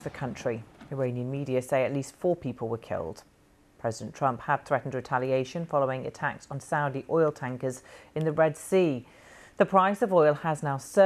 the country. Iranian media say at least 4 people were killed. President Trump had threatened retaliation following attacks on Saudi oil tankers in the Red Sea. The price of oil has now surged.